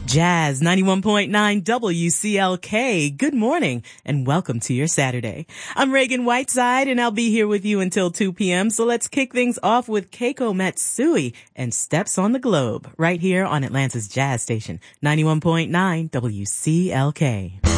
Jazz 91.9 WCLK. Good morning and welcome to your Saturday. I'm Reagan Whiteside and I'll be here with you until 2 p.m. So let's kick things off with Keiko Matsui and Steps on the Globe right here on Atlanta's Jazz Station 91.9 WCLK.